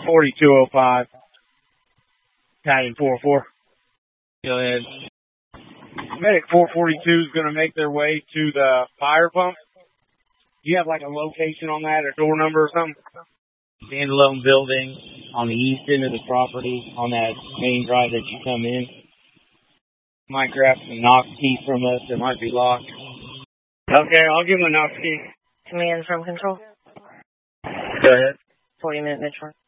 4205. Battalion 404. Go ahead. Medic 442 is going to make their way to the fire pump. Do you have like a location on that or door number or something? Standalone building on the east end of the property on that main drive that you come in. Might grab some knock keys from us that might be locked. Okay, I'll give him a knock key. Command from control. Go ahead. 40-minute midshore.